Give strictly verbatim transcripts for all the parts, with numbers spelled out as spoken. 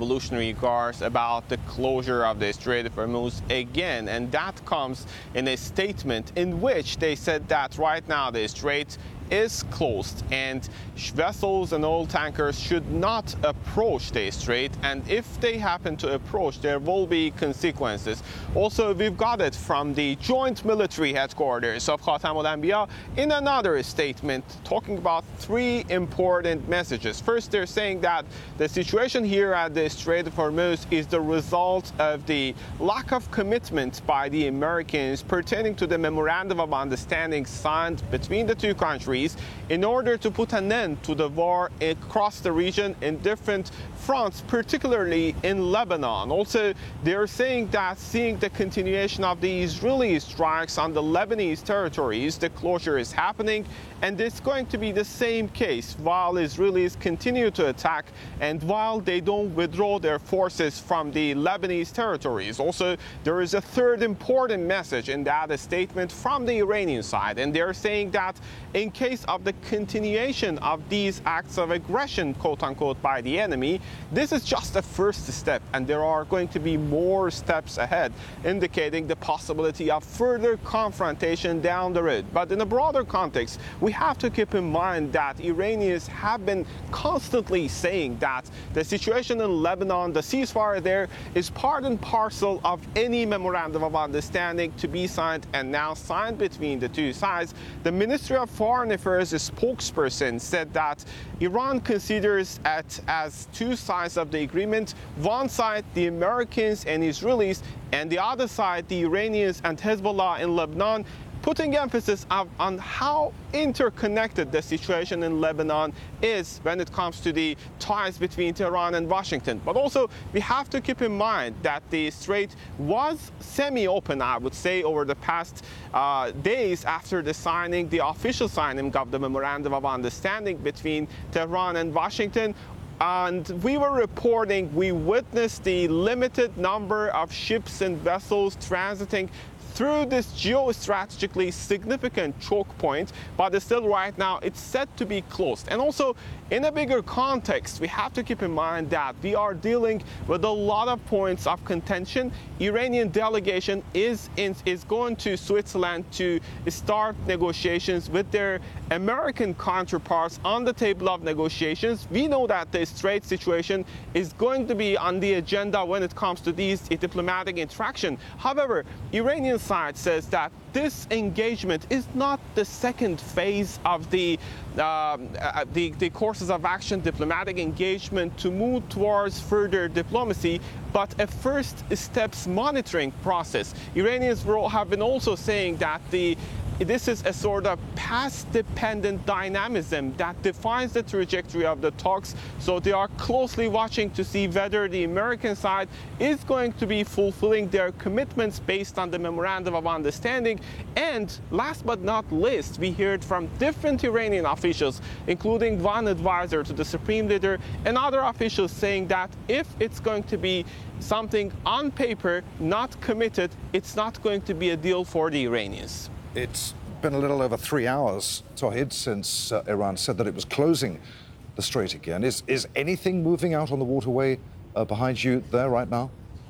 Revolutionary Guards about the closure of the Strait of Hormuz again, and that comes in a statement in which they said that right now the strait is closed and vessels and oil tankers should not approach the strait, and if they happen to approach, there will be consequences. Also, we've got it from the joint military headquarters of Khatam al-Anbiya in another statement talking about three important messages. First, they're saying that the situation here at the Strait of Hormuz is the result of the lack of commitment by the Americans pertaining to the memorandum of understanding signed between the two countries in order to put an end to the war across the region in different fronts, particularly in Lebanon. Also, they're saying that seeing the continuation of the Israeli strikes on the Lebanese territories, the closure is happening, and it's going to be the same case while Israelis continue to attack and while they don't withdraw their forces from the Lebanese territories. Also, there is a third important message in that statement from the Iranian side, and they're saying that in case of the continuation of these acts of aggression, quote-unquote, by the enemy, this is just the first step, and there are going to be more steps ahead, indicating the possibility of further confrontation down the road. But in a broader context, we have to keep in mind that Iranians have been constantly saying that the situation in Lebanon, the ceasefire there, is part and parcel of any memorandum of understanding to be signed and now signed between the two sides. The Ministry of Foreign Affairs spokesperson said that Iran considers it as two sides of the agreement. One side, the Americans and Israelis, and the other side, the Iranians and Hezbollah in Lebanon, putting emphasis on, on how interconnected the situation in Lebanon is when it comes to the ties between Tehran and Washington. But also, we have to keep in mind that the strait was semi-open, I would say, over the past uh, days after the signing, the official signing of the Memorandum of Understanding between Tehran and Washington. And we were reporting, we witnessed the limited number of ships and vessels transiting through this geostrategically significant choke point, but still right now it's set to be closed. And also, in a bigger context, we have to keep in mind that we are dealing with a lot of points of contention. Iranian delegation is in, is going to Switzerland to start negotiations with their American counterparts on the table of negotiations. We know that the Strait situation is going to be on the agenda when it comes to these diplomatic interaction. However, Iranian side says that this engagement is not the second phase of the, uh, uh, the, the courses of action, diplomatic engagement to move towards further diplomacy, but a first steps monitoring process. Iranians have been also saying that the this is a sort of path-dependent dynamism that defines the trajectory of the talks. So they are closely watching to see whether the American side is going to be fulfilling their commitments based on the Memorandum of Understanding. And last but not least, we heard from different Iranian officials, including one advisor to the Supreme Leader and other officials, saying that if it's going to be something on paper, not committed, it's not going to be a deal for the Iranians. It's been a little over three hours, Tawhid, since uh, Iran said that it was closing the strait again. Is, is anything moving out on the waterway uh, behind you there right now?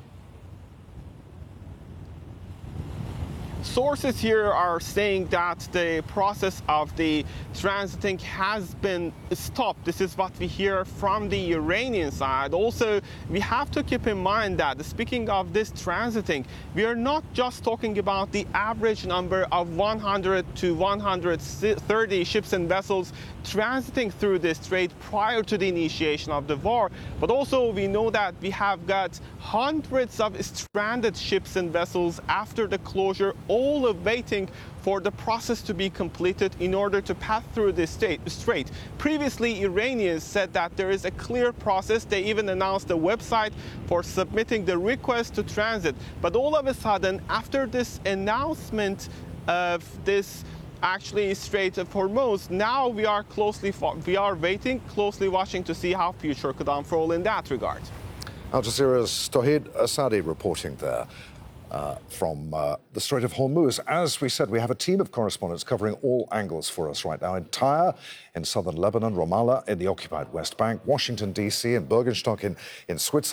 Sources here are saying that the process of the transiting has been stopped. This is what we hear from the Iranian side. Also, we have to keep in mind that, speaking of this transiting, we are not just talking about the average number of one hundred to one hundred thirty ships and vessels transiting through this strait prior to the initiation of the war, but also we know that we have got hundreds of stranded ships and vessels after the closure, all awaiting for the process to be completed in order to pass through this strait. Previously, Iranians said that there is a clear process. They even announced a website for submitting the request to transit. But all of a sudden, after this announcement of this actually Strait of Hormuz, now we are closely we are waiting, closely watching to see how future could unfold in that regard. Al Jazeera's Tawhid Asadi reporting there. Uh, from uh, the Strait of Hormuz. As we said, we have a team of correspondents covering all angles for us right now in Tyre, in southern Lebanon, Ramallah, in the occupied West Bank, Washington, D C, and Bergenstock in, in Switzerland.